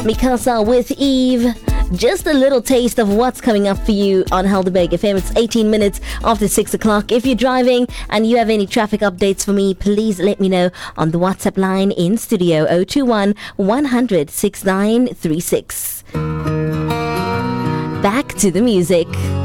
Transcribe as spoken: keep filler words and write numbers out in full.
Mikasa with Eve. Just a little taste of what's coming up for you on Helderberg F M. It's eighteen minutes after six o'clock. If you're driving and you have any traffic updates for me, please let me know on the WhatsApp line in studio zero two one, one hundred, six nine three six. Back to the music.